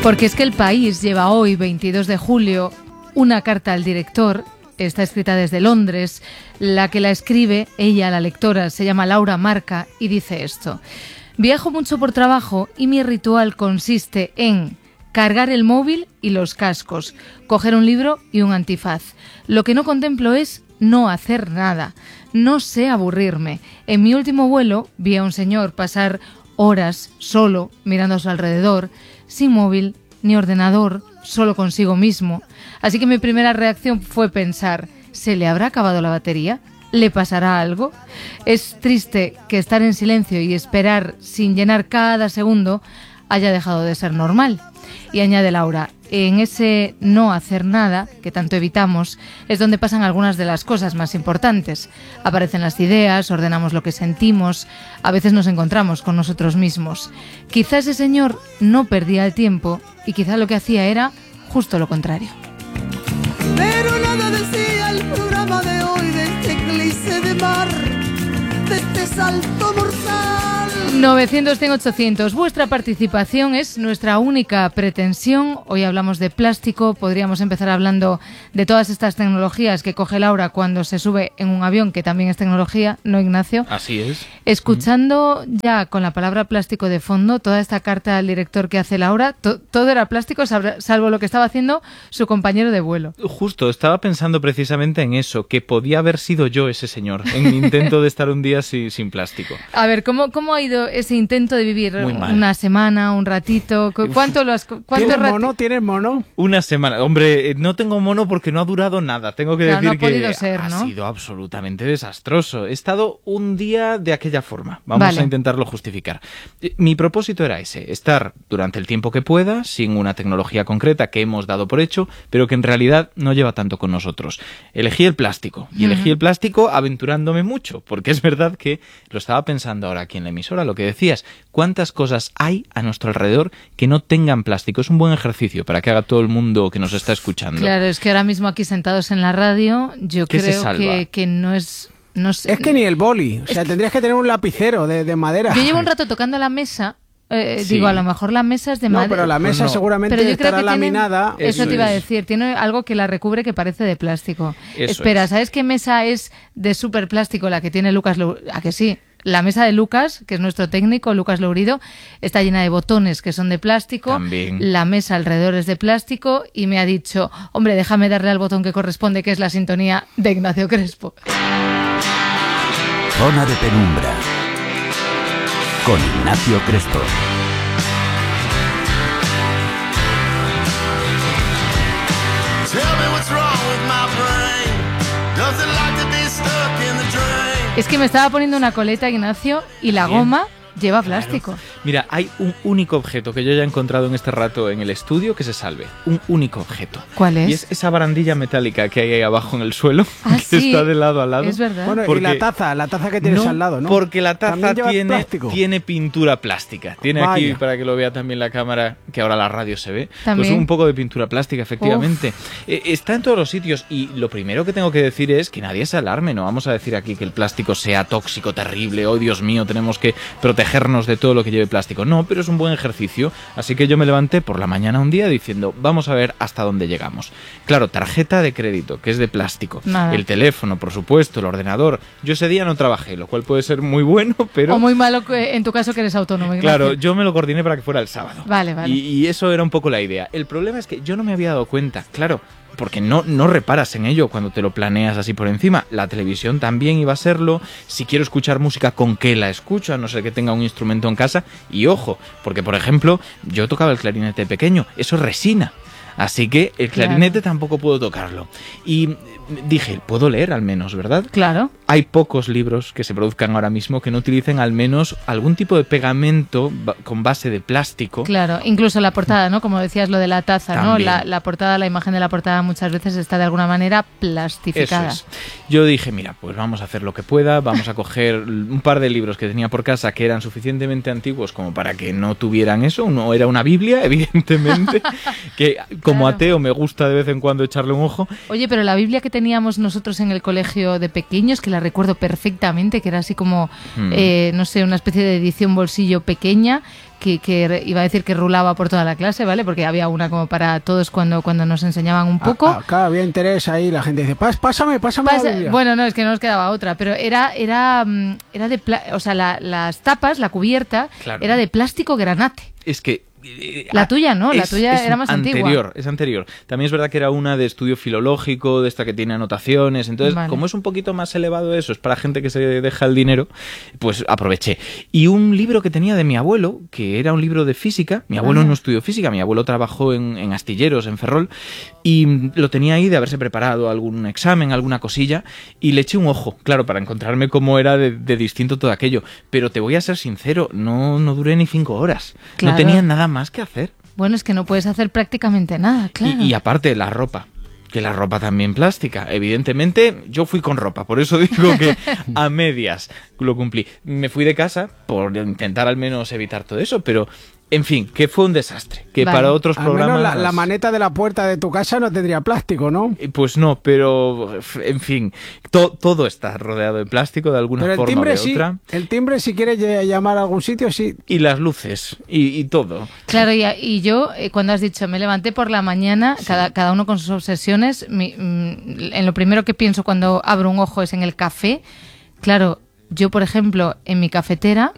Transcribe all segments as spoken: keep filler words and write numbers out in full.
Porque es que El País lleva hoy, veintidós de julio, una carta al director. Está escrita desde Londres. La que la escribe, ella, la lectora, se llama Laura Marca y dice esto: viajo mucho por trabajo y mi ritual consiste en cargar el móvil y los cascos, coger un libro y un antifaz. Lo que no contemplo es no hacer nada. No sé aburrirme. En mi último vuelo vi a un señor pasar horas solo mirando a su alrededor, sin móvil ni ordenador, solo consigo mismo. Así que mi primera reacción fue pensar: ¿se le habrá acabado la batería? ¿Le pasará algo? Es triste que estar en silencio y esperar sin llenar cada segundo haya dejado de ser normal. Y añade Laura: en ese no hacer nada, que tanto evitamos, es donde pasan algunas de las cosas más importantes. Aparecen las ideas, ordenamos lo que sentimos, a veces nos encontramos con nosotros mismos. Quizá ese señor no perdía el tiempo y quizá lo que hacía era justo lo contrario. Pero nada decía el programa de hoy de este eclipse de mar, de este salto mortal. novecientos, cien, ochocientos. Vuestra participación es nuestra única pretensión. Hoy hablamos de plástico. Podríamos empezar hablando de todas estas tecnologías que coge Laura cuando se sube en un avión, que también es tecnología, ¿no, Ignacio? Así es. Escuchando ya con la palabra plástico de fondo toda esta carta al director que hace Laura, to- todo era plástico salvo lo que estaba haciendo su compañero de vuelo. Justo, estaba pensando precisamente en eso, que podía haber sido yo ese señor, en mi intento de estar un día sin, sin plástico. A ver, ¿cómo, cómo ha ido ese intento de vivir Muy mal. una semana, un ratito? ¿Cu- ¿Cuánto lo has, cuánto ¿Tienes rati- mono? ¿Tienes mono? Una semana. Hombre, no tengo mono porque no ha durado nada. Tengo que Claro, decir no ha que podido ser, ha ¿no? sido absolutamente desastroso. He estado un día de aquella forma. Vamos Vale. a intentarlo justificar. Eh, Mi propósito era ese, estar durante el tiempo que pueda, sin una tecnología concreta que hemos dado por hecho, pero que en realidad no lleva tanto con nosotros. Elegí el plástico. Y elegí el plástico aventurándome mucho, porque es verdad que lo estaba pensando ahora aquí en la emisora, lo que decías, cuántas cosas hay a nuestro alrededor que no tengan plástico. Es un buen ejercicio para que haga todo el mundo que nos está escuchando. Claro, es que ahora mismo aquí sentados en la radio, yo ¿Qué se creo salva? que, que no es... No sé. Es que ni el boli. O sea, tendrías que tener un lapicero de, de madera. Yo llevo un rato tocando la mesa. eh, Sí. Digo, a lo mejor la mesa es de No, madera. pero la mesa no. seguramente Pero yo creo estará que tiene- laminada. Eso, Eso te iba a es. decir, tiene algo que la recubre que parece de plástico. Eso Espera, es. ¿sabes qué mesa es de súper plástico la que tiene Lucas Lou- ¿A que sí? La mesa de Lucas, que es nuestro técnico, Lucas Lourido, está llena de botones que son de plástico. También. La mesa alrededor es de plástico y me ha dicho: hombre, déjame darle al botón que corresponde, que es la sintonía de Ignacio Crespo. Zona de penumbra con Ignacio Crespo. Tell me what's wrong with my brain. Does it like to be stuck in the drain? Es que me estaba poniendo una coleta, Ignacio, y la Bien. goma lleva plástico. Mira, hay un único objeto que yo ya he encontrado en este rato en el estudio que se salve. Un único objeto. ¿Cuál es? Y es esa barandilla metálica que hay ahí abajo en el suelo, Ah, que sí, está de lado a lado. es verdad. Bueno, Porque- y la taza, la taza que tienes No, al lado, ¿no? porque la taza También lleva tiene, plástico. tiene pintura plástica. Tiene aquí, Vaya. para que lo vea también la cámara, que ahora la radio se ve, También. pues un poco de pintura plástica, efectivamente. Eh, está en todos los sitios y lo primero que tengo que decir es que nadie se alarme. No vamos a decir aquí que el plástico sea tóxico, terrible, oh Dios mío, tenemos que protegernos de todo lo que lleve plástico. No, pero es un buen ejercicio. Así que yo me levanté por la mañana un día diciendo, vamos a ver hasta dónde llegamos. Claro, tarjeta de crédito, que es de plástico. Nada. El teléfono, por supuesto, el ordenador. Yo ese día no trabajé, lo cual puede ser muy bueno, pero... O muy malo que- en tu caso que eres autónomo, Ignacio. Claro, yo me lo coordiné para que fuera el sábado. Vale, vale. Y, y eso era un poco la idea. El problema es que yo no me había dado cuenta, claro, porque no, no reparas en ello cuando te lo planeas así por encima. La televisión también iba a serlo. Si quiero escuchar música, ¿con qué la escucho? A no ser que tenga un instrumento en casa. Y ojo, porque por ejemplo, yo tocaba el clarinete pequeño, eso es resina. Así que el clarinete Claro. tampoco puedo tocarlo. Y dije, puedo leer al menos, ¿verdad? Claro. Hay pocos libros que se produzcan ahora mismo que no utilicen al menos algún tipo de pegamento ba- con base de plástico. Claro, incluso la portada, ¿no? Como decías, lo de la taza, ¿no? También. La, la portada, la imagen de la portada muchas veces está de alguna manera plastificada. Eso es. Yo dije, mira, pues vamos a hacer lo que pueda, vamos a coger un par de libros que tenía por casa que eran suficientemente antiguos como para que no tuvieran eso. Uno era una Biblia, evidentemente, que como Claro. ateo me gusta de vez en cuando echarle un ojo. Oye, pero la Biblia que teníamos nosotros en el colegio de pequeños, que la recuerdo perfectamente, que era así como, Hmm. eh, no sé, una especie de edición bolsillo pequeña, que, que iba a decir que rulaba por toda la clase, ¿vale? Porque había una como para todos cuando, cuando nos enseñaban un poco. Ah, acá había interés ahí, la gente dice, Pas, pásame, pásame Pasa- la Biblia. bueno, no, es que no nos quedaba otra, pero era, era, mm, era de, pla- o sea, la- las tapas, la cubierta, Claro. era de plástico granate. Es que... eh, La tuya no, la es- tuya es era más antigua. anterior, Es anterior. También es verdad que era una de estudio filológico, de esta que tiene anotaciones. Entonces, Vale. como es un poquito más elevado eso, es para gente que se deja el dinero, pues aproveché. Y un libro que tenía de mi abuelo, que era un libro de física. Mi abuelo Anda. no estudió física, mi abuelo trabajó en, en astilleros, en Ferrol, y lo tenía ahí de haberse preparado algún examen, alguna cosilla, y le eché un ojo, claro, para encontrarme cómo era de, de distinto todo aquello. Pero te voy a ser sincero, no, no duré ni cinco horas. Claro. No tenía nada más que hacer. Bueno, es que no puedes hacer prácticamente nada, claro. Y, y aparte, la ropa. Que la ropa también plástica. Evidentemente, yo fui con ropa. Por eso digo que a medias lo cumplí. Me fui de casa por intentar al menos evitar todo eso, pero... En fin, que fue un desastre. Que Vale. para otros Al programas... menos la, la maneta de la puerta de tu casa no tendría plástico, ¿no? Eh, Pues no, pero... En fin, to- todo está rodeado de plástico de alguna Pero el forma o timbre de sí, otra. el timbre si quieres lle- llamar a algún sitio, sí. Y las luces. Y, y todo. Claro, y, y yo, eh, cuando has dicho, me levanté por la mañana, cada, cada uno con sus obsesiones, mi- mm, en lo primero que pienso cuando abro un ojo es en el café. Claro, yo, por ejemplo, en mi cafetera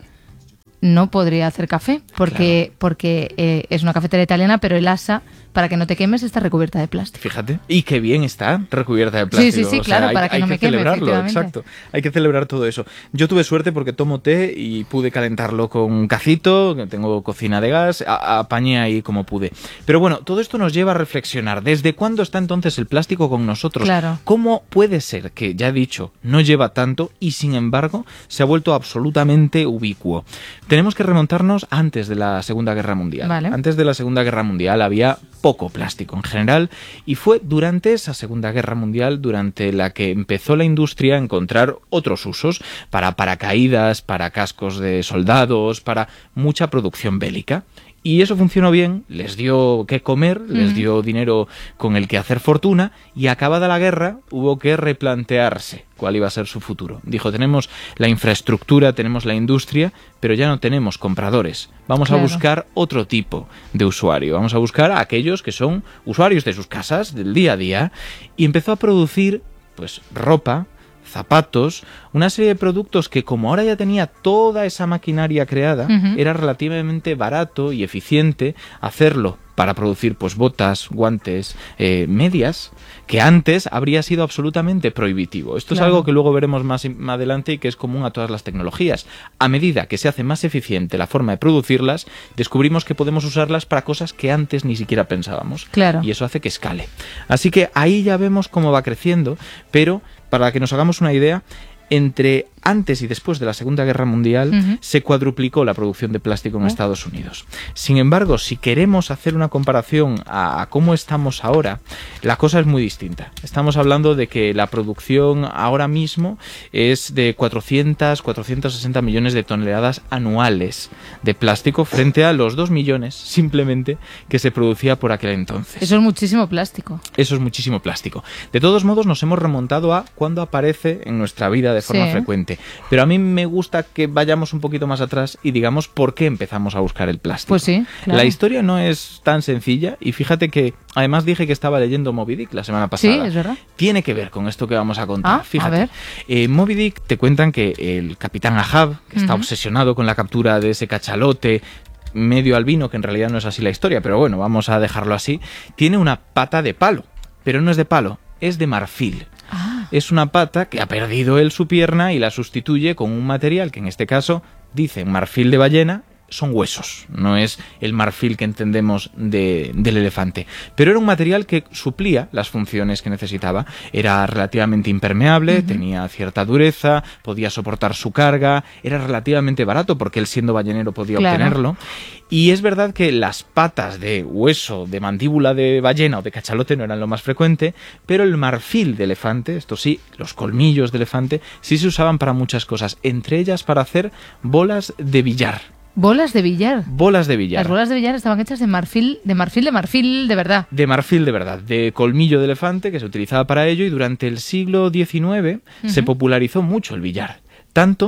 no podría hacer café, porque, porque eh, es una cafetera italiana, pero el asa, para que no te quemes, está recubierta de plástico. Fíjate. Y qué bien está recubierta de plástico. Sí, sí, sí, O sea, claro, hay- para que hay no me queme, celebrarlo, efectivamente. exacto. Hay que celebrar todo eso. Yo tuve suerte porque tomo té y pude calentarlo con un cacito, que tengo cocina de gas, a- a- apañé ahí como pude. Pero bueno, todo esto nos lleva a reflexionar. ¿Desde cuándo está entonces el plástico con nosotros? Claro. ¿Cómo puede ser que, ya he dicho, no lleva tanto y sin embargo se ha vuelto absolutamente ubicuo? Tenemos que remontarnos antes de la Segunda Guerra Mundial. Vale. Antes de la Segunda Guerra Mundial había poco plástico en general y fue durante esa Segunda Guerra Mundial durante la que empezó la industria a encontrar otros usos para paracaídas, para cascos de soldados, para mucha producción bélica. Y eso funcionó bien, les dio que comer, les dio dinero con el que hacer fortuna y acabada la guerra hubo que replantearse cuál iba a ser su futuro. Dijo, tenemos la infraestructura, tenemos la industria, pero ya no tenemos compradores. Vamos Claro. a buscar otro tipo de usuario. Vamos a buscar a aquellos que son usuarios de sus casas, del día a día, y empezó a producir pues ropa, zapatos, una serie de productos que como ahora ya tenía toda esa maquinaria creada, Ujú. era relativamente barato y eficiente hacerlo para producir pues botas, guantes, eh, medias, que antes habría sido absolutamente prohibitivo. Esto Claro. es algo que luego veremos más, in- más adelante y que es común a todas las tecnologías. A medida que se hace más eficiente la forma de producirlas, descubrimos que podemos usarlas para cosas que antes ni siquiera pensábamos. Claro. Y eso hace que escale. Así que ahí ya vemos cómo va creciendo, pero para que nos hagamos una idea, entre antes y después de la Segunda Guerra Mundial Ujú. se cuadruplicó la producción de plástico en Oh. Estados Unidos. Sin embargo, si queremos hacer una comparación a, a cómo estamos ahora, la cosa es muy distinta. Estamos hablando de que la producción ahora mismo es de cuatrocientos, cuatrocientos sesenta millones de toneladas anuales de plástico frente a los dos millones simplemente que se producía por aquel entonces. Eso es muchísimo plástico. Eso es muchísimo plástico. De todos modos, nos hemos remontado a cuando aparece en nuestra vida de forma Sí. frecuente. Pero a mí me gusta que vayamos un poquito más atrás y digamos por qué empezamos a buscar el plástico. Pues sí, claro. La historia no es tan sencilla y fíjate que además dije que estaba leyendo Moby Dick la semana pasada. Sí, es verdad. Tiene que ver con esto que vamos a contar. Ah, a Fíjate. ver. Eh, Moby Dick te cuentan que el capitán Ahab, que está Ujú. obsesionado con la captura de ese cachalote medio albino, que en realidad no es así la historia, pero bueno, vamos a dejarlo así, tiene una pata de palo, pero no es de palo, es de marfil. Ah, Es una pata que ha perdido él su pierna y la sustituye con un material que en este caso dicen marfil de ballena, son huesos, no es el marfil que entendemos de, del elefante. Pero era un material que suplía las funciones que necesitaba. Era relativamente impermeable, tenía cierta dureza, podía soportar su carga, era relativamente barato porque él siendo ballenero podía Claro. obtenerlo. Y es verdad que las patas de hueso, de mandíbula de ballena o de cachalote no eran lo más frecuente, pero el marfil de elefante, esto sí, los colmillos de elefante, sí se usaban para muchas cosas, entre ellas para hacer bolas de billar. bolas de billar. Bolas de billar. Las bolas de billar estaban hechas de marfil, de marfil, de marfil, de verdad. De marfil de verdad, de colmillo de elefante que se utilizaba para ello y durante el siglo diecinueve se popularizó mucho el billar. Tanto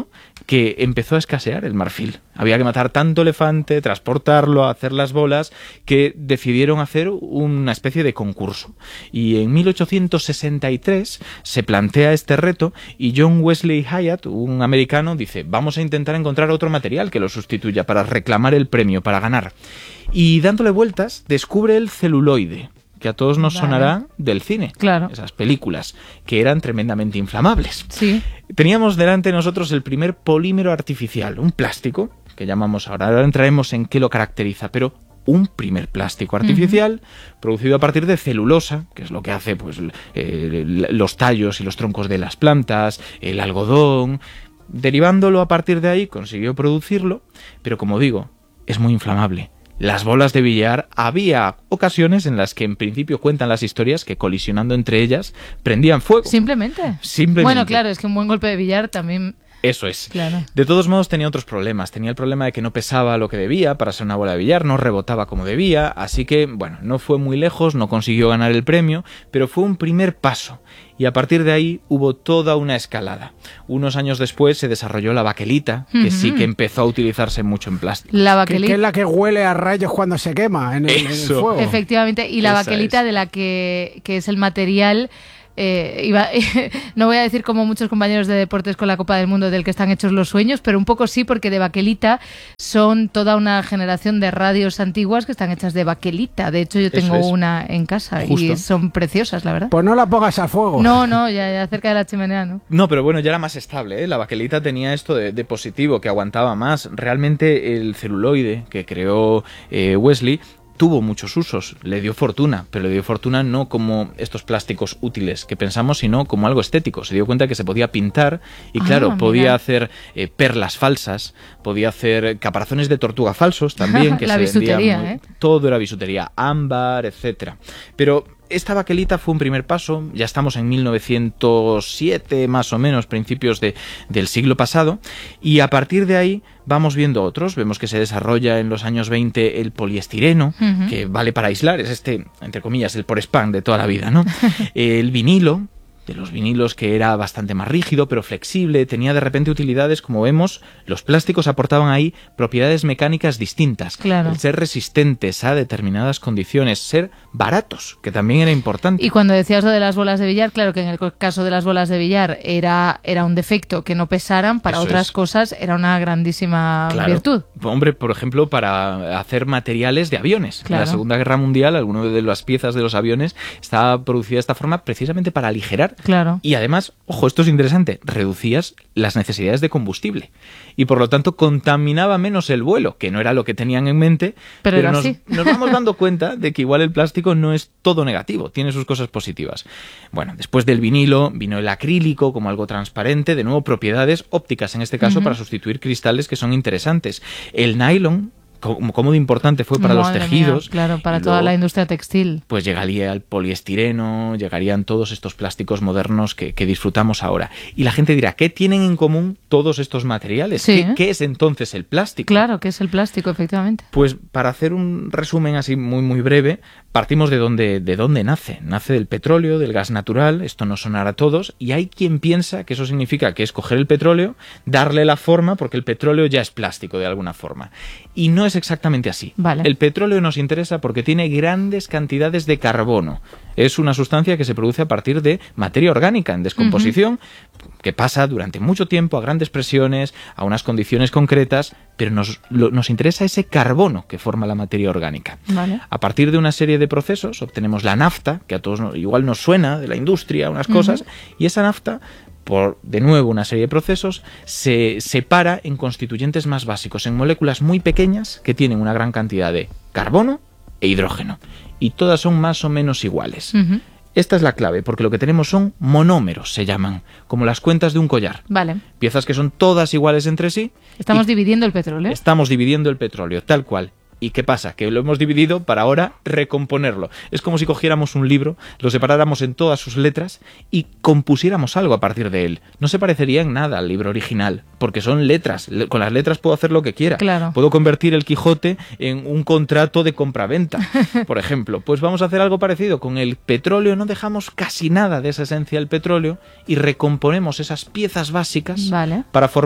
que empezó a escasear el marfil. Había que matar tanto elefante, transportarlo, hacer las bolas, que decidieron hacer una especie de concurso. Y en mil ochocientos sesenta y tres se plantea este reto y John Wesley Hyatt, un americano, dice: vamos a intentar encontrar otro material que lo sustituya para reclamar el premio, para ganar. Y dándole vueltas, descubre el celuloide, que a todos nos vale. sonará del cine. Claro. Esas películas, que eran tremendamente inflamables. Sí. Teníamos delante de nosotros el primer polímero artificial, un plástico, que llamamos ahora, ahora entraremos en qué lo caracteriza, pero un primer plástico artificial uh-huh. producido a partir de celulosa, que es lo que hace pues eh, los tallos y los troncos de las plantas, el algodón. Derivándolo a partir de ahí, consiguió producirlo, pero como digo, es muy inflamable. Las bolas de billar, había ocasiones en las que en principio cuentan las historias que colisionando entre ellas prendían fuego. ¿Simplemente? Simplemente. Bueno, claro, es que un buen golpe de billar también... Eso es. Claro. De todos modos tenía otros problemas. Tenía el problema de que no pesaba lo que debía para ser una bola de billar, no rebotaba como debía, así que, bueno, no fue muy lejos, no consiguió ganar el premio, pero fue un primer paso. Y a partir de ahí hubo toda una escalada. Unos años después se desarrolló la baquelita, que uh-huh. sí que empezó a utilizarse mucho en plástico. La baquelita. Que, que es la que huele a rayos cuando se quema en el, en el fuego. Efectivamente, y la Esa baquelita es. de la que, que es el material... Eh, iba, no voy a decir como muchos compañeros de deportes con la Copa del Mundo del que están hechos los sueños, pero un poco sí, porque de baquelita son toda una generación de radios antiguas que están hechas de baquelita. De hecho, yo tengo es. una en casa. Justo. Y son preciosas, la verdad. Pues no la pongas al fuego. No, no, ya, ya cerca de la chimenea, ¿no? No, pero bueno, ya era más estable, ¿eh? La baquelita tenía esto de, de positivo, que aguantaba más. Realmente el celuloide que creó eh, Wesley tuvo muchos usos, le dio fortuna, pero le dio fortuna no como estos plásticos útiles que pensamos, sino como algo estético. Se dio cuenta que se podía pintar y, claro, ah, podía hacer eh, perlas falsas, podía hacer caparazones de tortuga falsos también, que la se bisutería, vendían. ¿eh? Todo era bisutería, ámbar, etcétera. Pero esta baquelita fue un primer paso, ya estamos en mil novecientos siete más o menos, principios de, del siglo pasado, y a partir de ahí vamos viendo otros. Vemos que se desarrolla en los años veinte el poliestireno, uh-huh. que vale para aislar, es este, entre comillas, el porespán de toda la vida, ¿no? El vinilo, de los vinilos, que era bastante más rígido pero flexible, tenía de repente utilidades. Como vemos, los plásticos aportaban ahí propiedades mecánicas distintas, claro. El ser resistentes a determinadas condiciones, ser baratos, que también era importante. Y cuando decías lo de las bolas de billar, claro que en el caso de las bolas de billar era, era un defecto que no pesaran, para Eso otras es. cosas era una grandísima claro. virtud. Hombre, por ejemplo, para hacer materiales de aviones. Claro. En la Segunda Guerra Mundial, algunas de las piezas de los aviones estaba producida de esta forma precisamente para aligerar. Claro. Y además, ojo, esto es interesante, reducías las necesidades de combustible y por lo tanto contaminaba menos el vuelo, que no era lo que tenían en mente, pero, pero era nos, así. nos vamos dando cuenta de que igual el plástico no es todo negativo, tiene sus cosas positivas. Bueno, después del vinilo vino el acrílico como algo transparente, de nuevo propiedades ópticas en este caso, uh-huh. para sustituir cristales que son interesantes. El nylon, como, como de importante fue para Madre los tejidos. Mía, claro, para luego, toda la industria textil. Pues llegaría el poliestireno, llegarían todos estos plásticos modernos que, que disfrutamos ahora. Y la gente dirá, ¿qué tienen en común todos estos materiales? Sí, ¿Qué, ¿eh? ¿Qué es entonces el plástico? Claro, ¿qué es el plástico, efectivamente? Pues para hacer un resumen así muy muy breve, partimos de dónde, de dónde nace. Nace del petróleo, del gas natural, esto nos sonará a todos, y hay quien piensa que eso significa que es coger el petróleo, darle la forma, porque el petróleo ya es plástico de alguna forma. Y no es exactamente así. Vale. El petróleo nos interesa porque tiene grandes cantidades de carbono. Es una sustancia que se produce a partir de materia orgánica en descomposición, uh-huh. que pasa durante mucho tiempo a grandes presiones, a unas condiciones concretas, pero nos, lo, nos interesa ese carbono que forma la materia orgánica. Vale. A partir de una serie de procesos obtenemos la nafta, que a todos nos, igual nos suena de la industria, unas cosas, uh-huh. y esa nafta, por de nuevo una serie de procesos, se separa en constituyentes más básicos, en moléculas muy pequeñas que tienen una gran cantidad de carbono e hidrógeno, y todas son más o menos iguales. Uh-huh. Esta es la clave, porque lo que tenemos son monómeros, se llaman, como las cuentas de un collar. Vale. Piezas que son todas iguales entre sí. Estamos dividiendo el petróleo. Estamos dividiendo el petróleo, tal cual. ¿Y qué pasa? Que lo hemos dividido para ahora recomponerlo. Es como si cogiéramos un libro, lo separáramos en todas sus letras y compusiéramos algo a partir de él. No se parecería en nada al libro original, porque son letras. Con las letras puedo hacer lo que quiera. Claro. Puedo convertir el Quijote en un contrato de compraventa, por ejemplo. Pues vamos a hacer algo parecido. Con el petróleo no dejamos casi nada de esa esencia del petróleo y recomponemos esas piezas básicas, vale. para formar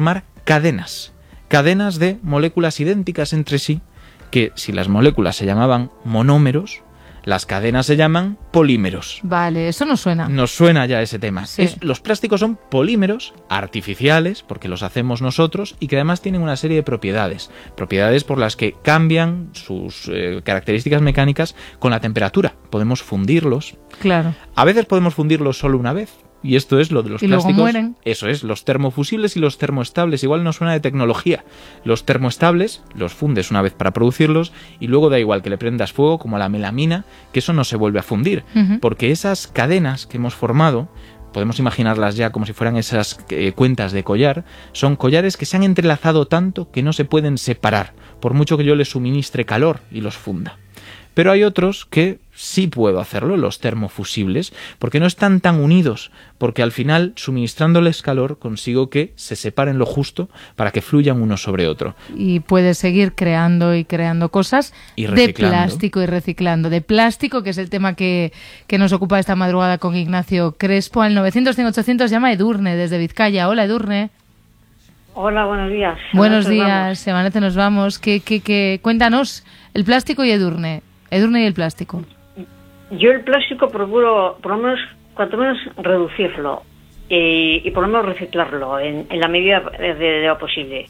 cadenas, cadenas de moléculas idénticas entre sí, que si las moléculas se llamaban monómeros, las cadenas se llaman polímeros. Vale, eso nos suena. Nos suena ya ese tema. Sí. Es, los plásticos son polímeros artificiales, porque los hacemos nosotros, y que además tienen una serie de propiedades. Propiedades por las que cambian sus eh, características mecánicas con la temperatura. Podemos fundirlos. Claro. A veces podemos fundirlos solo una vez. Y esto es lo de los y plásticos. Luego mueren. Eso es, los termofusibles y los termoestables. Igual nos suena de tecnología. Los termoestables los fundes una vez para producirlos y luego da igual que le prendas fuego, como a la melamina, que eso no se vuelve a fundir. Uh-huh. Porque esas cadenas que hemos formado, podemos imaginarlas ya como si fueran esas eh, cuentas de collar, son collares que se han entrelazado tanto que no se pueden separar, por mucho que yo les suministre calor y los funda. Pero hay otros que sí puedo hacerlo, los termofusibles, porque no están tan unidos, porque al final, suministrándoles calor, consigo que se separen lo justo para que fluyan uno sobre otro. Y puedes seguir creando y creando cosas Y de reciclando. plástico y reciclando. De plástico, que es el tema que, que nos ocupa esta madrugada con Ignacio Crespo. Al novecientos cien ochocientos llama Edurne, desde Vizcaya. Hola, Edurne. Hola, buenos días. Buenos Amanece, días, vamos. Semanete, nos vamos. ¿Qué, qué, qué? Cuéntanos, el plástico y Edurne. Edurne y el plástico. Yo el plástico procuro, por lo menos, cuanto menos reducirlo y, y por lo menos reciclarlo en, en la medida de, de lo posible.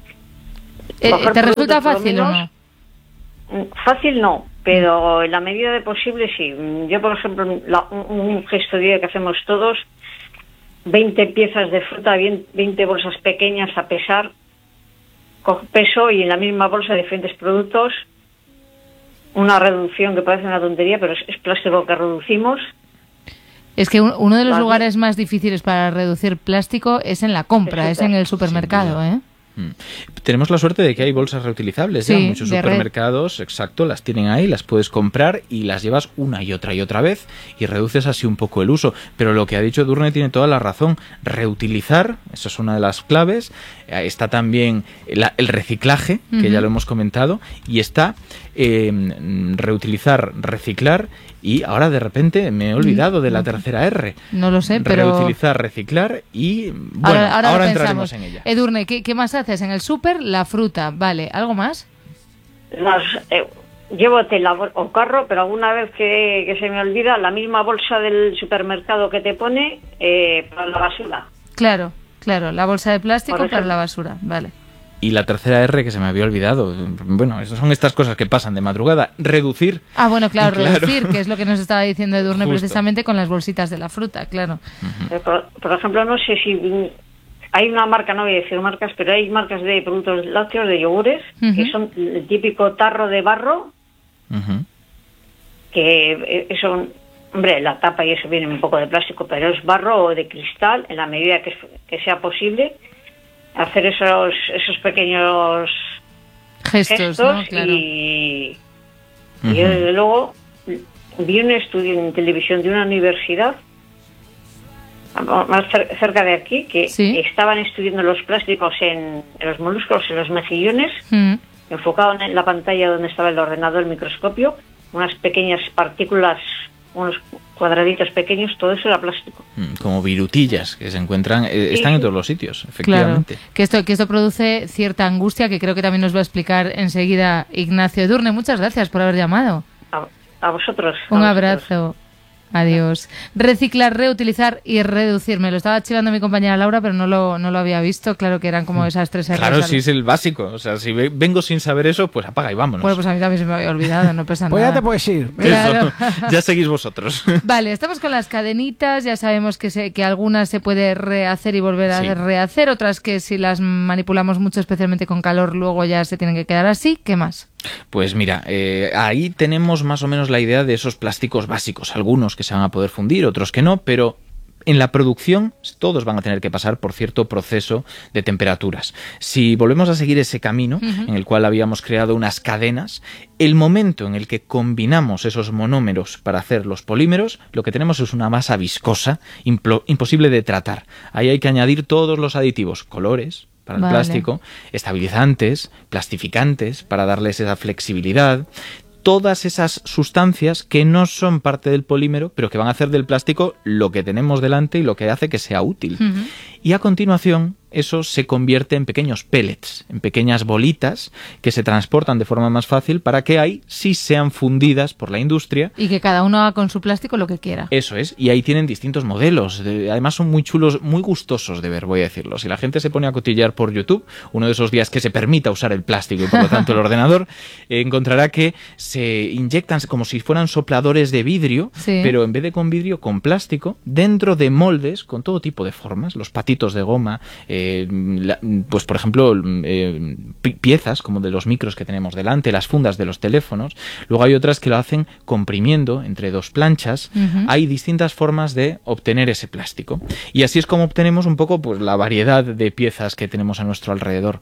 Eh, Coger ¿Te resulta productos, por lo fácil o menos, no? Fácil no, pero en la medida de posible sí. Yo, por ejemplo, la, un, un gesto diario que hacemos todos, veinte piezas de fruta, veinte bolsas pequeñas a pesar, con peso y en la misma bolsa diferentes productos. Una reducción que parece una tontería, pero es, es plástico que reducimos. Es que un- uno de los Vale. lugares más difíciles para reducir plástico es en la compra, El es en el súper, supermercado, ¿eh? Mm. Tenemos la suerte de que hay bolsas reutilizables, Sí, ya muchos de red. supermercados, exacto, las tienen ahí, las puedes comprar y las llevas una y otra y otra vez y reduces así un poco el uso. Pero lo que ha dicho Edurne tiene toda la razón. Reutilizar, eso es una de las claves. Eh, Está también la- el reciclaje, que Ujú. ya lo hemos comentado, y está eh, reutilizar, reciclar, y ahora de repente me he olvidado de la tercera R. No lo sé, pero... Reutilizar, reciclar y bueno, ahora ahora, ahora lo entraremos pensamos. en ella. Edurne, ¿qué, ¿qué más haces? En el súper, la fruta, vale. ¿Algo más? Las, eh, llevo tela o carro, pero alguna vez que, que se me olvida, la misma bolsa del supermercado que te pone eh, para la basura. Claro, claro, la bolsa de plástico Por para ejemplo. la basura, vale. Y la tercera R que se me había olvidado. Bueno, esas son estas cosas que pasan de madrugada. Reducir. Ah, bueno, claro, Claro. reducir, que es lo que nos estaba diciendo Edurne Justo. precisamente con las bolsitas de la fruta, claro. Eh, por, por ejemplo, no sé si mm, hay una marca, no voy a decir marcas, pero hay marcas de productos lácteos, de yogures, Ujú. que son el típico tarro de barro, Ujú. que eh, eso, hombre, la tapa y eso viene un poco de plástico, pero es barro o de cristal, en la medida que, que sea posible, hacer esos esos pequeños Gestos, gestos ¿no? Claro. y, Ujú. y yo, desde luego vi un estudio en televisión de una universidad más cer- cerca de aquí que Sí. estaban estudiando los plásticos en, en los moluscos, en los mejillones, Mm. enfocado en la pantalla donde estaba el ordenador, el microscopio, unas pequeñas partículas, unos cuadraditos pequeños, todo eso era plástico. Mm, Como virutillas que se encuentran, eh, Sí, están en sí. todos los sitios, Claro, efectivamente. que esto, que esto produce cierta angustia que creo que también nos va a explicar enseguida Ignacio Edurne. Muchas gracias por haber llamado. A, a vosotros. a Un vosotros. abrazo. Adiós. Reciclar, reutilizar y reducir. Me lo estaba chivando mi compañera Laura, pero no lo, no lo había visto. Claro que eran como esas tres R's. Claro, sí es el básico. O sea, si ve- vengo sin saber eso, pues apaga y vámonos. Bueno, pues a mí también se me había olvidado, no pasa Pues ya nada. te puedes ir. Eso, claro. ya seguís vosotros. Vale, estamos con las cadenitas, ya sabemos que, se, que algunas se puede rehacer y volver a Sí. rehacer, otras que si las manipulamos mucho, especialmente con calor, luego ya se tienen que quedar así. ¿Qué más? Pues mira, eh, ahí tenemos más o menos la idea de esos plásticos básicos, algunos que se van a poder fundir, otros que no, pero en la producción todos van a tener que pasar por cierto proceso de temperaturas. Si volvemos a seguir ese camino Ujú. en el cual habíamos creado unas cadenas, el momento en el que combinamos esos monómeros para hacer los polímeros, lo que tenemos es una masa viscosa, implo- imposible de tratar. Ahí hay que añadir todos los aditivos, colores para el Vale. plástico, estabilizantes, plastificantes para darles esa flexibilidad, todas esas sustancias que no son parte del polímero, pero que van a hacer del plástico lo que tenemos delante y lo que hace que sea útil. Ujú. y a continuación eso se convierte en pequeños pellets, en pequeñas bolitas que se transportan de forma más fácil para que ahí sí sean fundidas por la industria. Y que cada uno haga con su plástico lo que quiera. Eso es, y ahí tienen distintos modelos, de, además son muy chulos, muy gustosos de ver, voy a decirlo. Si la gente se pone a cotillar por YouTube, uno de esos días que se permita usar el plástico y por lo tanto el ordenador, eh, encontrará que se inyectan como si fueran sopladores de vidrio, sí. pero en vez de con vidrio, con plástico, dentro de moldes con todo tipo de formas, los patitos de goma, eh, Eh, la, pues por ejemplo eh, piezas como de los micros que tenemos delante, las fundas de los teléfonos. Luego hay otras que lo hacen comprimiendo entre dos planchas. Uh-huh. Hay distintas formas de obtener ese plástico y así es como obtenemos un poco pues la variedad de piezas que tenemos a nuestro alrededor.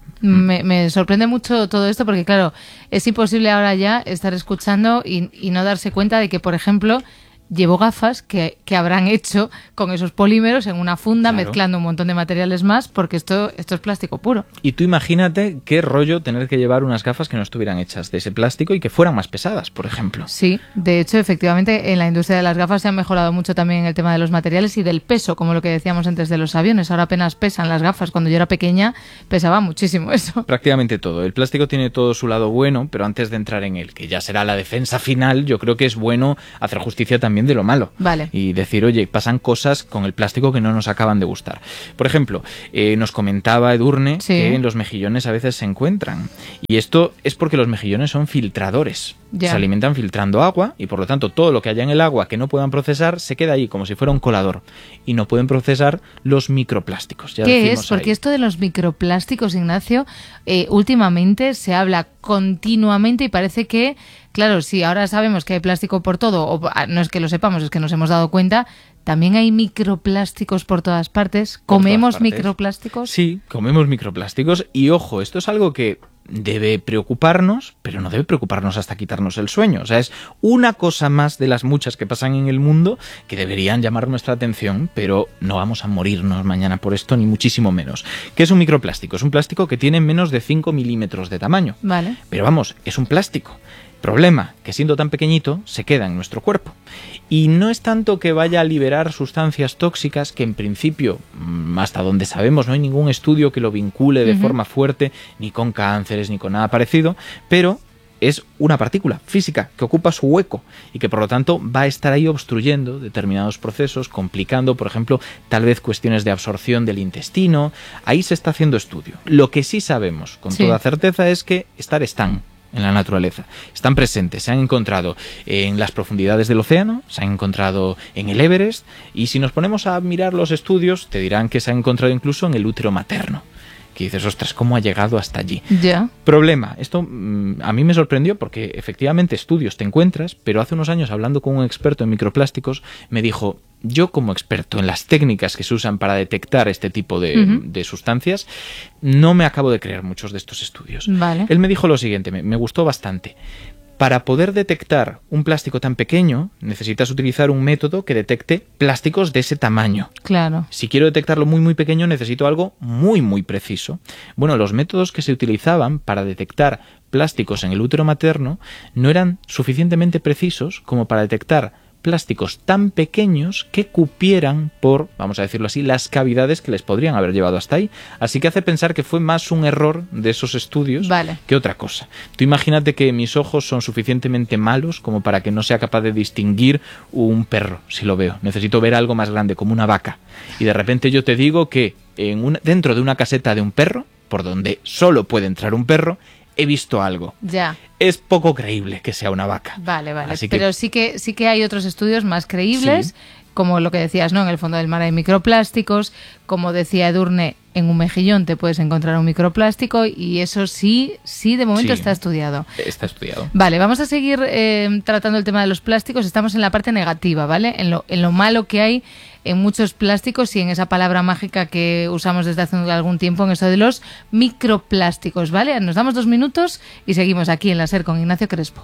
Me, me sorprende mucho todo esto porque, claro, es imposible ahora ya estar escuchando y, y no darse cuenta de que, por ejemplo, llevo gafas que, que habrán hecho con esos polímeros en una funda, claro, mezclando un montón de materiales más, porque esto, esto es plástico puro. Y tú imagínate qué rollo tener que llevar unas gafas que no estuvieran hechas de ese plástico y que fueran más pesadas, por ejemplo. Sí, de hecho, efectivamente, en la industria de las gafas se ha mejorado mucho también el tema de los materiales y del peso, como lo que decíamos antes de los aviones. Ahora apenas pesan las gafas. Cuando yo era pequeña pesaba muchísimo eso. Prácticamente todo. El plástico tiene todo su lado bueno, pero antes de entrar en él, que ya será la defensa final, yo creo que es bueno hacer justicia también de lo malo. Vale. Y decir, oye, pasan cosas con el plástico que no nos acaban de gustar. Por ejemplo, eh, nos comentaba Edurne, sí, que en los mejillones a veces se encuentran. Y esto es porque los mejillones son filtradores. Ya. Se alimentan filtrando agua y por lo tanto todo lo que haya en el agua que no puedan procesar se queda ahí como si fuera un colador y no pueden procesar los microplásticos. Ya ¿Qué es? Porque ahí. Esto de los microplásticos, Ignacio, eh, últimamente se habla continuamente y parece que, claro, si ahora sabemos que hay plástico por todo, o no es que lo sepamos, es que nos hemos dado cuenta, también hay microplásticos por todas partes. Por ¿Comemos todas partes. microplásticos? Sí, comemos microplásticos y ojo, esto es algo que debe preocuparnos, pero no debe preocuparnos hasta quitarnos el sueño. O sea, es una cosa más de las muchas que pasan en el mundo que deberían llamar nuestra atención, pero no vamos a morirnos mañana por esto, ni muchísimo menos. ¿Qué es un microplástico? Es un plástico que tiene menos de cinco milímetros de tamaño. Vale. Pero vamos, es un plástico. Problema, que siendo tan pequeñito, se queda en nuestro cuerpo. Y no es tanto que vaya a liberar sustancias tóxicas, que en principio, hasta donde sabemos, no hay ningún estudio que lo vincule de uh-huh. forma fuerte, ni con cánceres, ni con nada parecido, pero es una partícula física que ocupa su hueco y que por lo tanto va a estar ahí obstruyendo determinados procesos, complicando, por ejemplo, tal vez cuestiones de absorción del intestino. Ahí se está haciendo estudio. Lo que sí sabemos con sí. toda certeza es que estar están en la naturaleza. Están presentes, se han encontrado en las profundidades del océano, se han encontrado en el Everest y si nos ponemos a mirar los estudios te dirán que se han encontrado incluso en el útero materno. Que dices, ostras, ¿cómo ha llegado hasta allí? Ya. Problema, esto mmm, a mí me sorprendió porque efectivamente estudios te encuentras, pero hace unos años hablando con un experto en microplásticos me dijo, yo como experto en las técnicas que se usan para detectar este tipo de, uh-huh. de sustancias, no me acabo de creer muchos de estos estudios. Vale. Él me dijo lo siguiente, me, me gustó bastante. Para poder detectar un plástico tan pequeño, necesitas utilizar un método que detecte plásticos de ese tamaño. Claro. Si quiero detectarlo muy, muy pequeño, necesito algo muy, muy preciso. Bueno, los métodos que se utilizaban para detectar plásticos en el útero materno no eran suficientemente precisos como para detectar plásticos tan pequeños que cupieran por, vamos a decirlo así, las cavidades que les podrían haber llevado hasta ahí. Así que hace pensar que fue más un error de esos estudios vale. que otra cosa. Tú imagínate que mis ojos son suficientemente malos como para que no sea capaz de distinguir un perro, si lo veo. Necesito ver algo más grande, como una vaca. Y de repente yo te digo que en una, dentro de una caseta de un perro, por donde solo puede entrar un perro, he visto algo. Ya. Es poco creíble que sea una vaca. Vale, vale. Así que... Pero sí que sí que hay otros estudios más creíbles, sí. como lo que decías, ¿no? En el fondo del mar hay microplásticos, como decía Edurne, en un mejillón te puedes encontrar un microplástico y eso sí, sí de momento sí, está estudiado. Está estudiado. Vale, vamos a seguir eh, tratando el tema de los plásticos. Estamos en la parte negativa, ¿vale? En lo, en lo malo que hay en muchos plásticos y en esa palabra mágica que usamos desde hace algún tiempo en eso de los microplásticos, ¿vale? Nos damos dos minutos y seguimos aquí en la SER con Ignacio Crespo.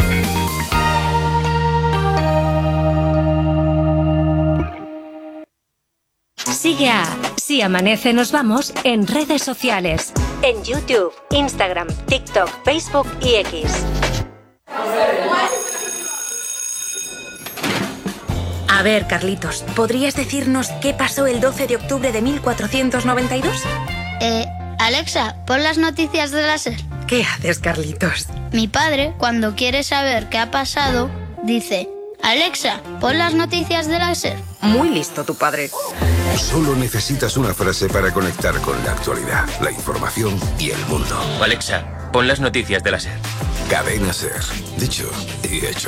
Sigue a Si Amanece Nos Vamos en redes sociales, en YouTube, Instagram, TikTok, Facebook y X. A ver, Carlitos, ¿podrías decirnos qué pasó el doce de octubre de mil cuatrocientos noventa y dos? Eh, Alexa, pon las noticias de la SER. ¿Qué haces, Carlitos? Mi padre, cuando quiere saber qué ha pasado, dice: Alexa, pon las noticias de la SER. Muy listo tu padre. Solo necesitas una frase para conectar con la actualidad, la información y el mundo. Alexa, pon las noticias de la SER. Cadena SER. Dicho y hecho.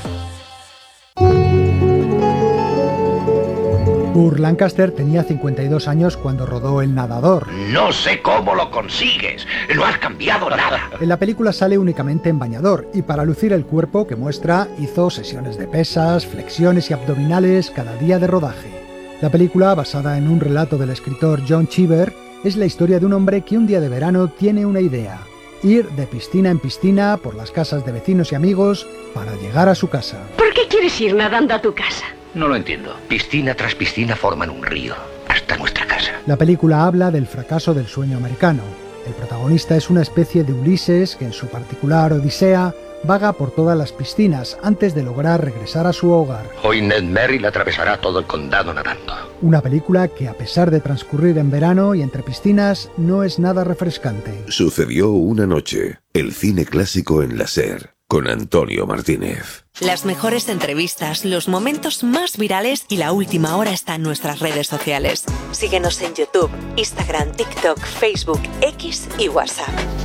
Burt Lancaster tenía cincuenta y dos años cuando rodó El nadador. No sé cómo lo consigues, no has cambiado nada. En la película sale únicamente en bañador y para lucir el cuerpo que muestra hizo sesiones de pesas, flexiones y abdominales cada día de rodaje. La película, basada en un relato del escritor John Cheever, es la historia de un hombre que un día de verano tiene una idea: ir de piscina en piscina por las casas de vecinos y amigos para llegar a su casa. ¿Por qué quieres ir nadando a tu casa? No lo entiendo. Piscina tras piscina forman un río, hasta nuestra casa. La película habla del fracaso del sueño americano. El protagonista es una especie de Ulises que en su particular odisea vaga por todas las piscinas antes de lograr regresar a su hogar. Hoy Ned Merrill atravesará todo el condado nadando. Una película que, a pesar de transcurrir en verano y entre piscinas, no es nada refrescante. Sucedió una noche. El cine clásico en la SER. Con Antonio Martínez. Las mejores entrevistas, los momentos más virales y la última hora está en nuestras redes sociales. Síguenos en YouTube, Instagram, TikTok, Facebook, X y WhatsApp.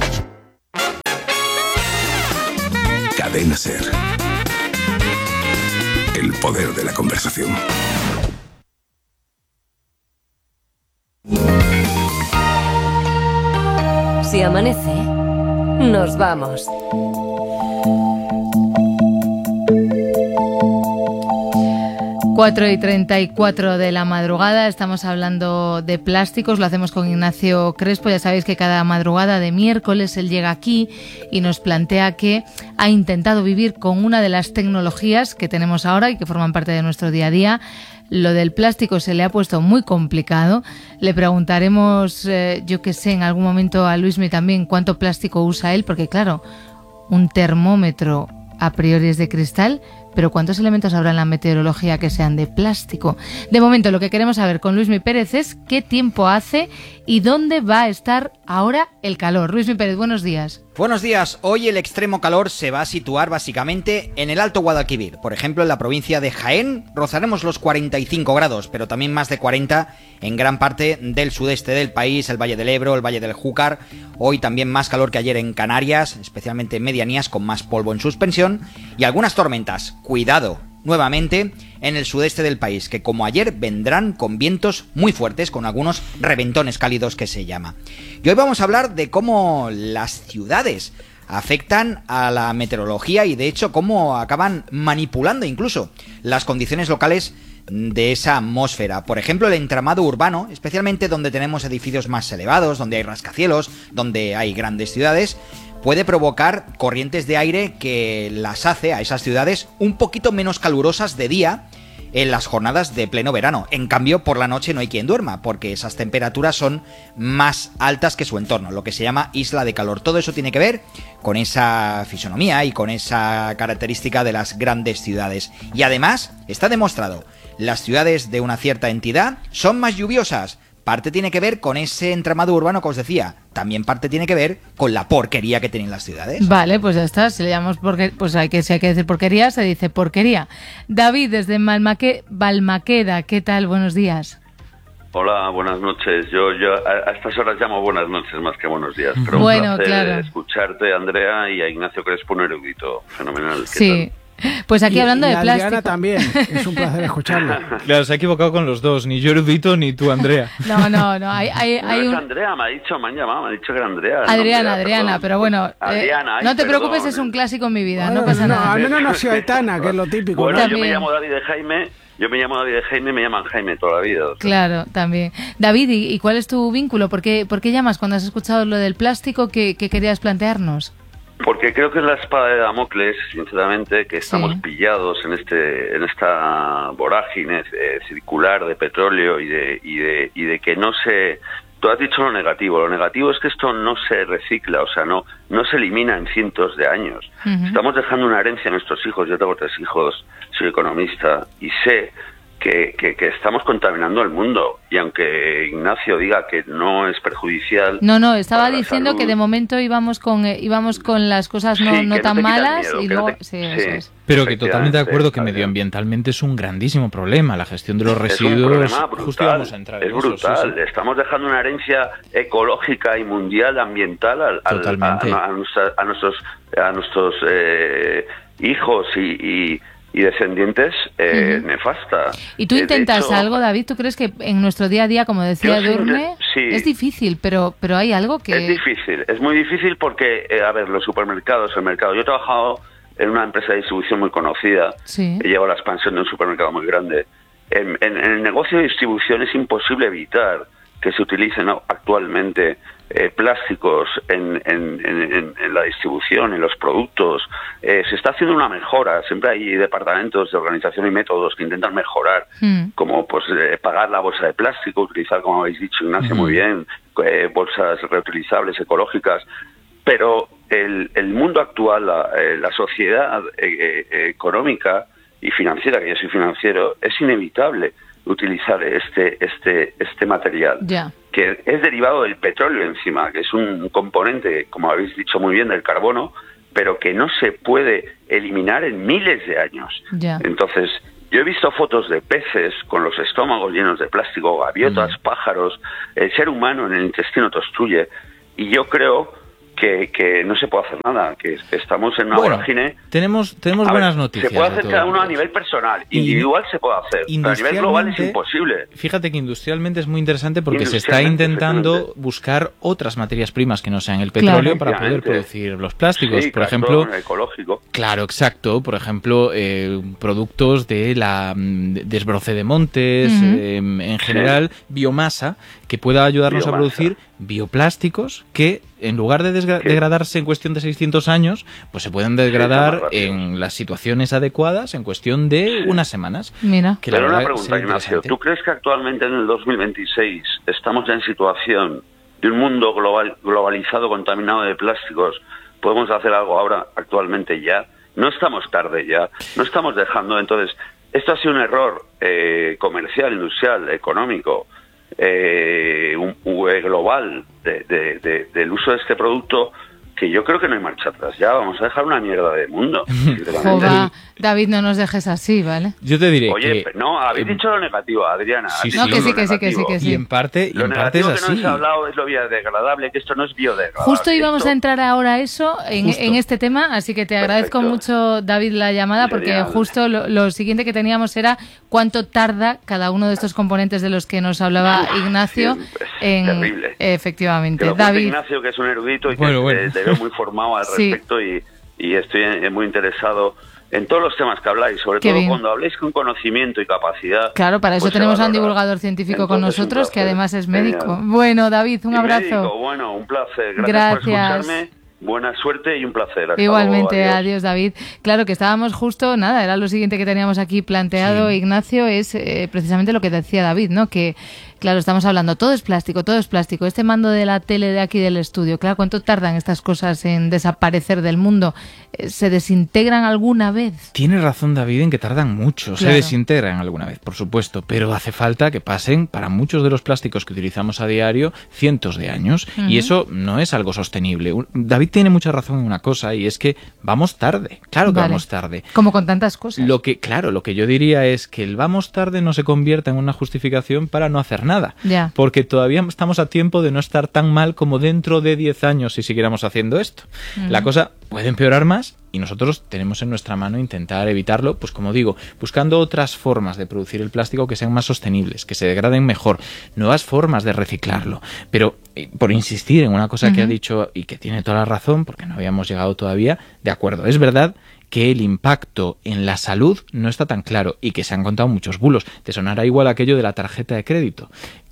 Cadena SER. El poder de la conversación. Si amanece, nos vamos. cuatro y treinta y cuatro de la madrugada, estamos hablando de plásticos, lo hacemos con Ignacio Crespo. Ya sabéis que cada madrugada de miércoles él llega aquí y nos plantea que ha intentado vivir con una de las tecnologías que tenemos ahora y que forman parte de nuestro día a día. Lo del plástico se le ha puesto muy complicado. Le preguntaremos, eh, yo que sé, en algún momento a Luismi también cuánto plástico usa él, porque claro, un termómetro a priori es de cristal, pero ¿cuántos elementos habrá en la meteorología que sean de plástico? De momento, lo que queremos saber con Luismi Pérez es qué tiempo hace y dónde va a estar ahora el calor. Luismi Pérez, buenos días. Buenos días. Hoy el extremo calor se va a situar básicamente en el Alto Guadalquivir. Por ejemplo, en la provincia de Jaén rozaremos los cuarenta y cinco grados, pero también más de cuarenta en gran parte del sudeste del país, el Valle del Ebro, el Valle del Júcar. Hoy también más calor que ayer en Canarias, especialmente en medianías con más polvo en suspensión y algunas tormentas. Cuidado, nuevamente en el sudeste del país, que como ayer vendrán con vientos muy fuertes, con algunos reventones cálidos que se llama. Y hoy vamos a hablar de cómo las ciudades afectan a la meteorología y de hecho cómo acaban manipulando incluso las condiciones locales de esa atmósfera. Por ejemplo, el entramado urbano, especialmente donde tenemos edificios más elevados, donde hay rascacielos, donde hay grandes ciudades, puede provocar corrientes de aire que las hace a esas ciudades un poquito menos calurosas de día en las jornadas de pleno verano. En cambio, por la noche no hay quien duerma, porque esas temperaturas son más altas que su entorno, lo que se llama isla de calor. Todo eso tiene que ver con esa fisonomía y con esa característica de las grandes ciudades. Y además, está demostrado, las ciudades de una cierta entidad son más lluviosas. Parte tiene que ver con ese entramado urbano que os decía. También parte tiene que ver con la porquería que tienen las ciudades. Vale, pues ya está. Si le llamamos porquería, pues hay que, si hay que decir porquería, se dice porquería. David, desde Malmaque, Balmaqueda, ¿qué tal? Buenos días. Hola, buenas noches. Yo, yo a, a estas horas llamo buenas noches más que buenos días. Pero bueno, un placer claro. escucharte, Andrea, y a Ignacio Crespo, un erudito fenomenal. ¿Qué sí. tal? Pues aquí y, hablando y de Adriana plástico también, es un placer escucharlo. Claro, se ha equivocado con los dos, ni yo erudito ni tú, Andrea. No, no, no, hay, hay, no hay es un... Andrea, me ha dicho, me han llamado, me ha dicho que era Andrea. Adriana, Andrea, Adriana, perdón. pero bueno, Adriana, eh, ay, no te perdón. preocupes, es un clásico en mi vida, Bueno, no pasa no, nada. al menos nació Aitana, que es lo típico. Bueno, ¿no? yo me llamo David de Jaime, yo me llamo David de Jaime, me llaman Jaime toda la vida. Claro, también. David, ¿y, y cuál es tu vínculo? ¿Por qué, por qué llamas cuando has escuchado lo del plástico? ¿Qué, qué querías plantearnos? Porque creo que es la espada de Damocles, sinceramente, que estamos Sí. pillados en este, en esta vorágine eh, circular de petróleo y de, y de, y de que no se tú has dicho lo negativo. Lo negativo es que esto no se recicla, o sea, no, no se elimina en cientos de años. Uh-huh. Estamos dejando una herencia a nuestros hijos. Yo tengo tres hijos, soy economista y sé que, que, que estamos contaminando el mundo. Y aunque Ignacio diga que no es perjudicial... No, no, estaba diciendo salud, que de momento íbamos con eh, íbamos con las cosas no, sí, no tan no malas miedo, y luego... No te... sí, eso es. Pero que totalmente de acuerdo que medioambientalmente es un grandísimo problema. La gestión de los residuos... Justo íbamos a entrar en es brutal. Eso, sí, sí. Estamos dejando una herencia ecológica y mundial ambiental al, al, a, a, a, nuestra, a nuestros, a nuestros eh, hijos y... y y descendientes eh, uh-huh. nefasta. ¿Y tú intentas hecho, algo, David? ¿Tú crees que en nuestro día a día, como decía Edurne, sí, es difícil, pero pero hay algo que... Es difícil, es muy difícil porque, eh, a ver, los supermercados, el mercado... Yo he trabajado en una empresa de distribución muy conocida, sí. he llevado la expansión de un supermercado muy grande. En, en, en el negocio de distribución es imposible evitar que se utilicen actualmente eh, plásticos en, en, en, en la distribución, en los productos. Eh, se está haciendo una mejora, siempre hay departamentos de organización y métodos que intentan mejorar, mm. como pues eh, pagar la bolsa de plástico, utilizar, como habéis dicho, Ignacio, mm. muy bien, eh, bolsas reutilizables, ecológicas, pero el, el mundo actual, la, eh, la sociedad eh, eh, económica y financiera, que yo soy financiero, es inevitable utilizar este este este material, yeah. que es derivado del petróleo encima, que es un componente, como habéis dicho muy bien, del carbono, pero que no se puede eliminar en miles de años. Yeah. Entonces, yo he visto fotos de peces con los estómagos llenos de plástico, gaviotas, mm. pájaros, el ser humano en el intestino te obstruye, y yo creo que, que no se puede hacer nada, que estamos en una bueno, vorágine. Tenemos, tenemos a buenas ver, noticias. Se puede hacer cada uno a nivel personal, individual y se puede hacer, pero a nivel global es imposible. Fíjate que industrialmente es muy interesante porque se está intentando buscar otras materias primas que no sean el petróleo, claro, para poder producir los plásticos. Sí, por cartón, ejemplo, ecológico. Claro, exacto. Por ejemplo, eh, productos de la de desbroce de montes, uh-huh. eh, en general, sí. biomasa, que pueda ayudarnos biomasa. a producir bioplásticos que, en lugar de desgra- degradarse en cuestión de seiscientos años, pues se pueden degradar sí, en las situaciones adecuadas en cuestión de sí. unas semanas. Mira. Que Pero una pregunta, Ignacio, ¿tú crees que actualmente en el dos mil veintiséis estamos ya en situación de un mundo global globalizado, contaminado de plásticos? ¿Podemos hacer algo ahora, actualmente ya? No estamos tarde ya, no estamos dejando. Entonces, esto ha sido un error eh, comercial, industrial, económico, eh, un, un global de, de, de, del uso de este producto, que yo creo que no hay marcha atrás. Ya vamos a dejar una mierda de mundo. Joder, David, no nos dejes así, ¿vale? Yo te diré Oye, que... no, habéis eh, dicho lo negativo, Adriana. Sí, no, sí, que sí, que sí, que sí, que sí. Y en parte, y lo en parte es negativo así. que no se ha hablado es lo biodegradable, que esto no es biodegradable. Justo íbamos esto... a entrar ahora a eso, en, en este tema, así que te Perfecto. agradezco mucho, David, la llamada, porque Genial. justo lo, lo siguiente que teníamos era cuánto tarda cada uno de estos componentes de los que nos hablaba Ignacio sí, es en... Terrible. Efectivamente. Que lo David. Ignacio, que es un erudito y bueno, que bueno. te, te veo muy formado al sí. respecto y, y estoy muy interesado en todos los temas que habláis, sobre Qué todo bien. cuando habléis con conocimiento y capacidad. Claro, para eso pues tenemos a un divulgador científico Entonces, con nosotros, que además es médico. Genial. Bueno, David, un y abrazo. Médico, bueno, un placer. Gracias, Gracias. por escucharme. Buena suerte y un placer. Hasta Igualmente, luego, adiós. adiós, David. Claro que estábamos justo, nada, era lo siguiente que teníamos aquí planteado, sí. Ignacio, es eh, precisamente lo que decía David, ¿no? Que, claro, estamos hablando, todo es plástico, todo es plástico. Este mando de la tele de aquí del estudio, claro, ¿cuánto tardan estas cosas en desaparecer del mundo? ¿Se desintegran alguna vez? Tiene razón David en que tardan mucho, claro. se desintegran alguna vez, por supuesto, pero hace falta que pasen, para muchos de los plásticos que utilizamos a diario, cientos de años, uh-huh. y eso no es algo sostenible. David tiene mucha razón en una cosa, y es que vamos tarde, claro que vale. vamos tarde. Como con tantas cosas. Lo que, claro, lo que yo diría es que el vamos tarde no se convierta en una justificación para no hacer nada, ya. porque todavía estamos a tiempo de no estar tan mal como dentro de diez años si siguiéramos haciendo esto. Uh-huh. La cosa puede empeorar más, y nosotros tenemos en nuestra mano intentar evitarlo, pues como digo, buscando otras formas de producir el plástico que sean más sostenibles, que se degraden mejor, nuevas formas de reciclarlo. Pero eh, por insistir en una cosa uh-huh. que ha dicho y que tiene toda la razón, porque no habíamos llegado todavía, de acuerdo, es verdad que el impacto en la salud no está tan claro y que se han contado muchos bulos. Te sonará igual aquello de la tarjeta de crédito,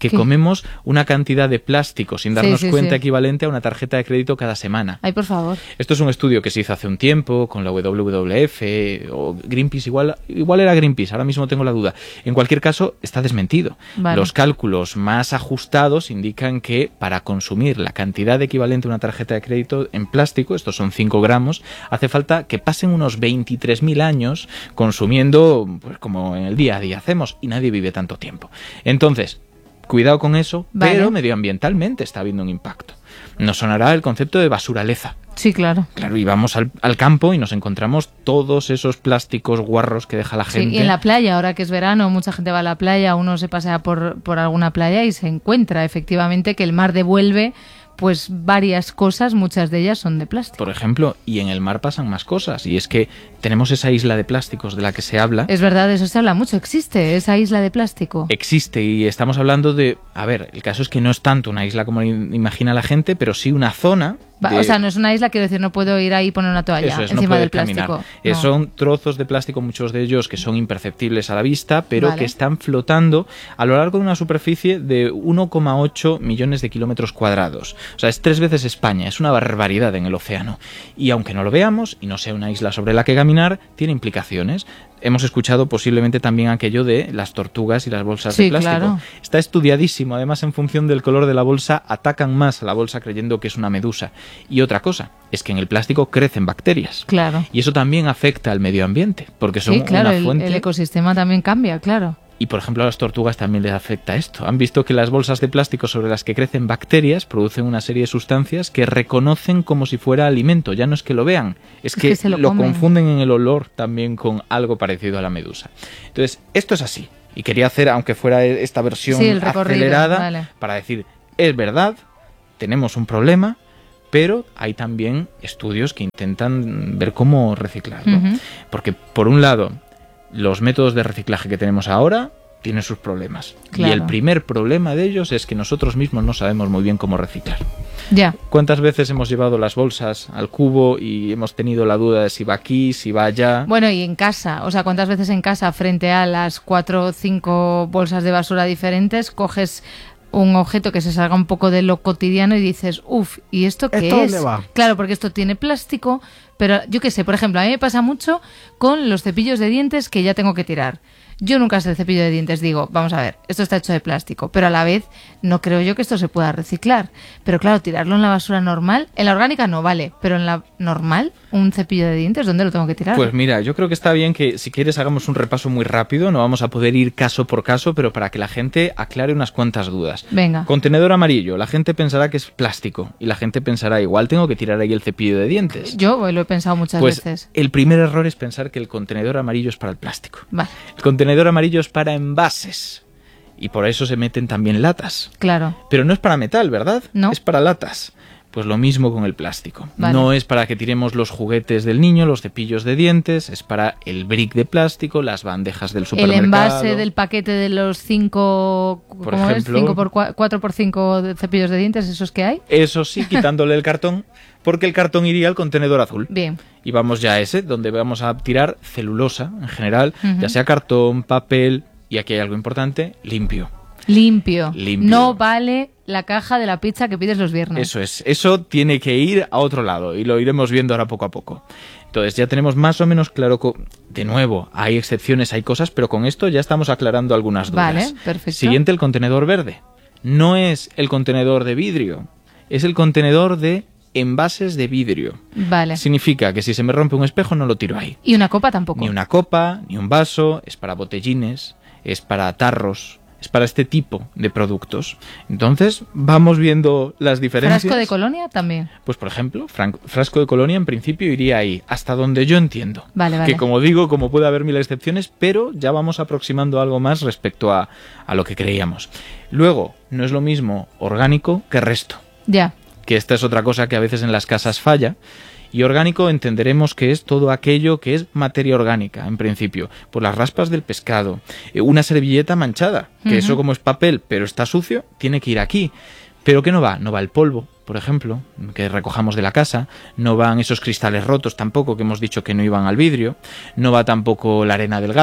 que ¿Qué? comemos una cantidad de plástico sin darnos Sí, sí, cuenta sí. equivalente a una tarjeta de crédito cada semana. Ay, por favor. Esto es un estudio que se hizo hace un tiempo con la W W F o Greenpeace, igual, igual era Greenpeace, ahora mismo tengo la duda. En cualquier caso, está desmentido. Vale. Los cálculos más ajustados indican que para consumir la cantidad equivalente a una tarjeta de crédito en plástico, estos son cinco gramos, hace falta que pasen unos veintitrés mil años consumiendo, pues como en el día a día hacemos, y nadie vive tanto tiempo. Entonces, cuidado con eso, Vale. pero medioambientalmente está habiendo un impacto. Nos sonará el concepto de basuraleza. Sí, claro. Claro, y vamos al, al campo y nos encontramos todos esos plásticos guarros que deja la Sí, gente. y en la playa, ahora que es verano, mucha gente va a la playa, uno se pasea por, por alguna playa y se encuentra efectivamente que el mar devuelve pues varias cosas, muchas de ellas son de plástico. Por ejemplo, y en el mar pasan más cosas, y es que tenemos esa isla de plásticos de la que se habla. Es verdad, de eso se habla mucho, existe esa isla de plástico. Existe, y estamos hablando de... A ver, el caso es que no es tanto una isla como imagina la gente, pero sí una zona... Va, de- O sea, no es una isla, quiero decir, no puedo ir ahí y poner una toalla Eso es, no encima puedes del plástico. caminar. Eh, No. Son trozos de plástico, muchos de ellos que son imperceptibles a la vista, pero Vale. que están flotando a lo largo de una superficie de uno coma ocho millones de kilómetros cuadrados. O sea, es tres veces España, es una barbaridad en el océano. Y aunque no lo veamos, y no sea una isla sobre la que caminar, tiene implicaciones. Hemos escuchado posiblemente también aquello de las tortugas y las bolsas Sí, de plástico. claro. Está estudiadísimo, además en función del color de la bolsa atacan más a la bolsa creyendo que es una medusa. Y otra cosa, es que en el plástico crecen bacterias. Claro. Y eso también afecta al medio ambiente, porque son Sí, claro, una el, fuente... el ecosistema también cambia, claro. Y por ejemplo a las tortugas también les afecta esto. Han visto que las bolsas de plástico sobre las que crecen bacterias producen una serie de sustancias que reconocen como si fuera alimento. Ya no es que lo vean, es, Es que, que se lo lo comen. confunden en el olor también con algo parecido a la medusa. Entonces, esto es así. Y quería hacer, aunque fuera esta versión Sí, el recorrido, acelerada, vale. para decir, es verdad, tenemos un problema, pero hay también estudios que intentan ver cómo reciclarlo. Ujú. Porque, por un lado, los métodos de reciclaje que tenemos ahora tienen sus problemas. Claro. Y el primer problema de ellos es que nosotros mismos no sabemos muy bien cómo reciclar. Ya. ¿Cuántas veces hemos llevado las bolsas al cubo y hemos tenido la duda de si va aquí, si va allá? Bueno, y en casa, o sea, ¿cuántas veces en casa frente a las cuatro o cinco bolsas de basura diferentes coges un objeto que se salga un poco de lo cotidiano y dices, uff, ¿y esto qué ¿Esto es? dónde va? Claro, porque esto tiene plástico, pero yo qué sé, por ejemplo, a mí me pasa mucho con los cepillos de dientes que ya tengo que tirar. Yo nunca sé el cepillo de dientes, digo, vamos a ver, esto está hecho de plástico, pero a la vez no creo yo que esto se pueda reciclar. Pero claro, tirarlo en la basura normal, en la orgánica no vale, pero en la normal, un cepillo de dientes, ¿dónde lo tengo que tirar? Pues mira, yo creo que está bien que si quieres hagamos un repaso muy rápido, no vamos a poder ir caso por caso, pero para que la gente aclare unas cuantas dudas. Venga. Contenedor amarillo, la gente pensará que es plástico y la gente pensará, igual tengo que tirar ahí el cepillo de dientes. Yo lo he pensado muchas Pues veces. el primer error es pensar que el contenedor amarillo es para el plástico. Vale, El contenedor amarillo es para envases y por eso se meten también latas. claro. Pero no es para metal, ¿verdad? No. Es para latas. Pues lo mismo con el plástico. Vale. No es para que tiremos los juguetes del niño, los cepillos de dientes, es para el brick de plástico, las bandejas del El supermercado. envase del paquete de los cinco, Por ¿cómo ejemplo. es? cinco por cuatro por cinco de cepillos de dientes, esos que hay. Eso sí, quitándole el cartón, porque el cartón iría al contenedor azul. Bien. Y vamos ya a ese, donde vamos a tirar celulosa en general, Ujú. ya sea cartón, papel, y aquí hay algo importante, limpio. Limpio. Limpio. No vale la caja de la pizza que pides los viernes. Eso es, eso tiene que ir a otro lado y lo iremos viendo ahora poco a poco. Entonces ya tenemos más o menos claro, co- de nuevo, hay excepciones, hay cosas, pero con esto ya estamos aclarando algunas dudas. Vale, perfecto. Siguiente, el contenedor verde. No es el contenedor de vidrio, es el contenedor de envases de vidrio. Vale. Significa que si se me rompe un espejo no lo tiro ahí. Y una copa tampoco. Ni una copa, ni un vaso, es para botellines, es para tarros, es para este tipo de productos. Entonces, vamos viendo las diferencias. Frasco de colonia también. Pues por ejemplo, fran- frasco de colonia en principio iría ahí, hasta donde yo entiendo. Vale, vale. Que como digo, como puede haber mil excepciones, pero ya vamos aproximando algo más respecto a, a lo que creíamos. Luego, no es lo mismo orgánico que resto, Ya. que esta es otra cosa que a veces en las casas falla. Y orgánico entenderemos que es todo aquello que es materia orgánica, en principio. Pues las raspas del pescado, eh, una servilleta manchada, que Ujú. eso como es papel, pero está sucio, tiene que ir aquí. Pero ¿qué no va? No va el polvo, por ejemplo, que recojamos de la casa. No van esos cristales rotos tampoco, que hemos dicho que no iban al vidrio. No va tampoco la arena del gato.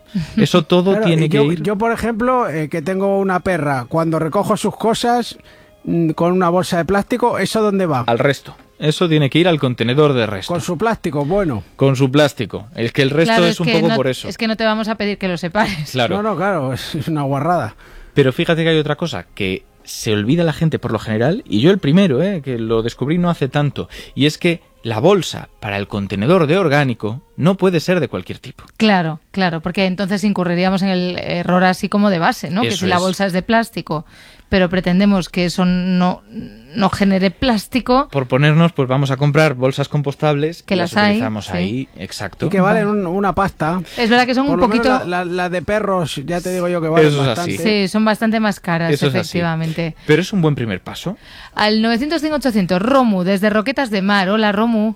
Eso todo Claro, tiene y que yo, ir... yo, por ejemplo, eh, que tengo una perra, cuando recojo sus cosas mm, con una bolsa de plástico, ¿eso dónde va? Al resto. Eso tiene que ir al contenedor de resto. Con su plástico, bueno. Con su plástico. Es que el resto Claro, es, un que poco no- por eso. Es que no te vamos a pedir que lo separes. Claro. No, no, claro, es una guarrada. Pero fíjate que hay otra cosa, que se olvida la gente por lo general, y yo el primero, eh, que lo descubrí no hace tanto, y es que la bolsa para el contenedor de orgánico no puede ser de cualquier tipo. Claro, claro, porque entonces incurriríamos en el error así como de base, ¿no? Que Eso si la es. bolsa es de plástico, pero pretendemos que eso no, no genere plástico, Por ponernos, pues vamos a comprar bolsas compostables Que y las las hay, utilizamos sí. ahí, exacto. Y que valen un- una pasta. es verdad que son Por un lo menos poquito... la, la- la de perros, ya te digo yo que valen Eso es bastante. así. Sí, son bastante más caras, Eso es así. efectivamente. Pero es un buen primer paso. Al novecientos cinco ochocientos, Romu, desde Roquetas de Mar. Hola, Romu.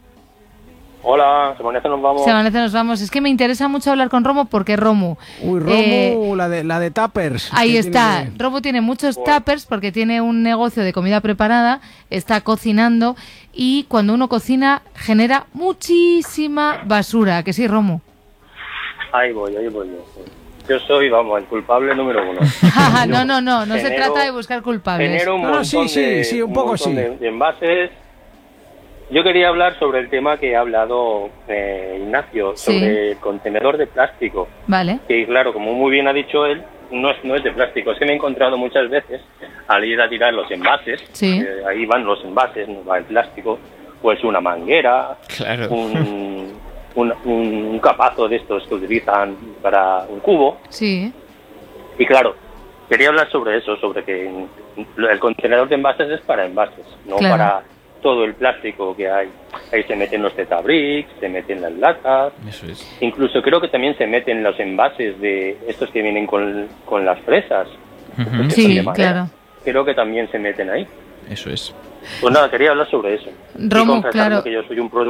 Hola, se amanece, nos vamos. Se amanece, nos vamos. Es que me interesa mucho hablar con Romu porque Romu... Uy, Romu, eh, la de la de tuppers. Ahí que está. tiene- Romu tiene muchos tuppers porque tiene un negocio de comida preparada, está cocinando y cuando uno cocina genera muchísima basura. ¿Que sí, Romu? Ahí voy, ahí voy yo. Yo soy, vamos, el culpable número uno. no, no, no. No se Genero- trata de buscar culpables. Genero un No, no, montón, sí, sí, de, sí, un poco montón sí. de, de envases. Yo quería hablar sobre el tema que ha hablado eh, Ignacio, Sí. sobre el contenedor de plástico. Vale. Que claro, como muy bien ha dicho él, no es, no es de plástico. Es que me he encontrado muchas veces al ir a tirar los envases, Sí. eh, ahí van los envases, no va el plástico, pues una manguera, Claro. un, un, un capazo de estos que utilizan para un cubo. Sí. Y claro, quería hablar sobre eso, sobre que el contenedor de envases es para envases, no Claro. para todo el plástico que hay. Ahí se meten los Tetabricks, se meten las latas, Eso es. incluso creo que también se meten los envases de estos que vienen con, con las fresas. Ujú. que Sí, son de madera. claro. Creo que también se meten ahí. Eso es. Pues nada, quería hablar sobre eso. Romu, y confesarme claro. que yo soy un producto